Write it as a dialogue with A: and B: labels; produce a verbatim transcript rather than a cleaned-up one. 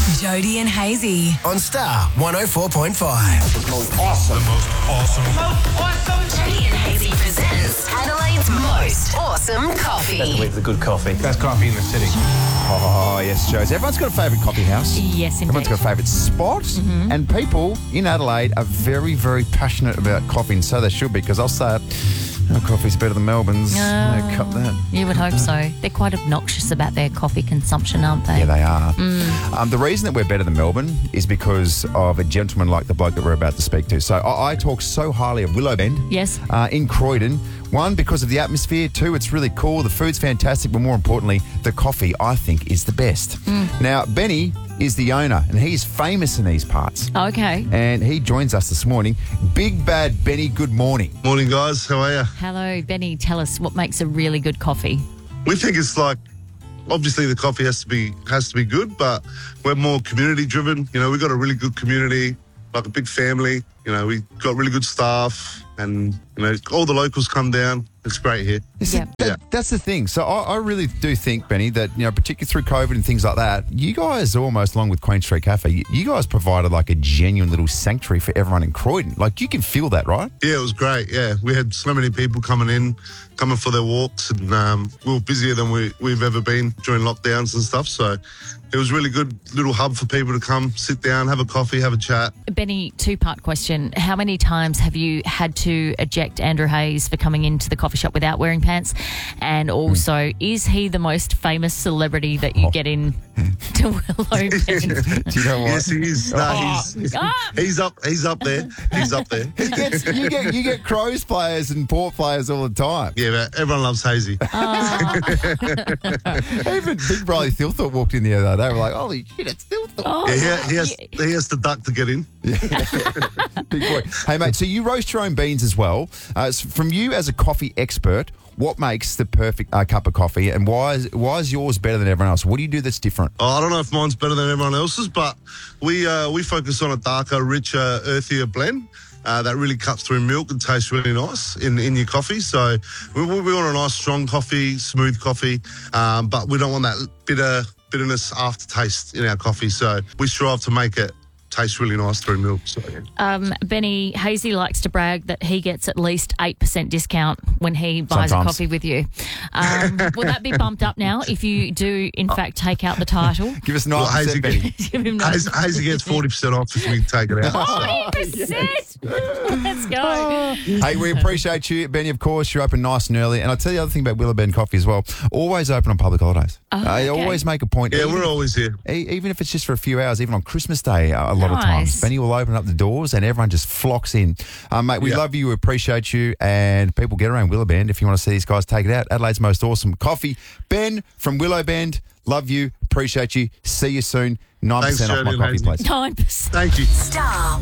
A: Jody and Hazy
B: on Star one oh four point five.
C: The most awesome. The most awesome.
A: Most awesome. Jody and Hazy presents Adelaide's most awesome coffee.
D: Best with the good coffee.
C: Best coffee in the city.
E: Oh, yes, Joes. Everyone's got a favourite coffee house.
F: Yes, indeed.
E: Everyone's got a favourite spot. Mm-hmm. And people in Adelaide are very, very passionate about coffee, and so they should be, because I'll say it, oh, coffee's better than Melbourne's.
F: Oh,
E: no, cut that.
F: You would hope so. They're quite obnoxious about their coffee consumption, aren't they?
E: Yeah, they are.
F: Mm.
E: Um, the reason that we're better than Melbourne is because of a gentleman like the bloke that we're about to speak to. So I, I talk so highly of Willowbend.
F: Yes.
E: Uh, in Croydon. One, because of the atmosphere. Two, it's really cool. The food's fantastic. But more importantly, the coffee, I think, is the best.
F: Mm.
E: Now, Benny is the owner, and he's famous in these parts.
F: Okay.
E: And he joins us this morning. Big Bad Benny, good morning.
G: Morning, guys. How are you?
F: Hello, Benny. Tell us what makes a really good coffee.
G: We think it's like, obviously the coffee has to be has to be good, but we're more community driven. You know, we've got a really good community, like a big family. You know, we've got really good staff, and, you know, all the locals come down. It's great here.
E: See,
F: Yeah.
E: that,
G: Yeah.
E: That's the thing. So I, I really do think, Benny, that, you know, particularly through COVID and things like that, you guys, almost along with Queen Street Cafe, you, you guys provided like a genuine little sanctuary for everyone in Croydon. Like, you can feel that, right?
G: Yeah, it was great. Yeah, we had so many people coming in, coming for their walks, and um, we were busier than we, we've ever been during lockdowns and stuff. So it was really good little hub for people to come, sit down, have a coffee, have a chat.
F: Benny, two-part question. How many times have you had to eject Andrew Hayes for coming into the coffee shop without wearing pants? And also, mm. is he the most famous celebrity that you oh. get in to Willowbend?
E: Do you know what?
G: Yes, he is. No,
F: Oh.
G: he's,
F: Ah.
G: he's up. He's up there. He's up there.
E: He gets, you get you get Crows players and Port players all the time.
G: Yeah, but everyone loves Hazy.
F: Oh.
E: Even Big Briley Thilthorpe walked in the other day. We're like, holy shit, it's Thilthorpe.
F: Oh.
G: Yeah, he, he has he has to duck to get in.
E: Big boy. Hey, mate, so you roast your own beans as well. Uh, so from you as a coffee expert, what makes the perfect uh, cup of coffee, and why is, why is yours better than everyone else? What do you do that's different?
G: Oh, I don't know if mine's better than everyone else's, but we uh, we focus on a darker, richer, earthier blend. Uh, that really cuts through milk and tastes really nice in, in your coffee. So we, we want a nice, strong coffee, smooth coffee, um, but we don't want that bitter bitterness aftertaste in our coffee. So we strive to make it taste really nice through milk. So, yeah.
F: Um, Benny, Hazy likes to brag that he gets at least eight percent discount when he buys
E: Sometimes.
F: a coffee with you. Um, will that be bumped up now if you do, in fact, take out the title?
E: Give us nine
G: Well,
E: percent,
G: Hazy,
E: Benny.
F: Give him nine.
G: Hazy, Hazy gets forty percent off if we take it out.
F: forty percent! Let's go.
E: Hey, we appreciate you, Benny, of course. You're open nice and early. And I'll tell you the other thing about Willowbend Coffee as well. Always open on public holidays.
F: Oh,
E: I
F: okay.
E: always make a point.
G: Yeah,
E: even,
G: we're always here.
E: e- even if it's just for a few hours, even on Christmas Day, a lot of
F: Nice.
E: times. Benny will open up the doors and everyone just flocks in. Um, mate, we
G: Yeah.
E: love you, we appreciate you, and people get around Willowbend if you want to see these guys take it out. Adelaide's most awesome coffee. Ben from Willowbend, love you, appreciate you. See you soon. nine percent
G: Thanks,
E: off my
G: Jody and
E: coffee
G: Hazy.
E: place.
F: nine percent.
G: Thank you.
A: Star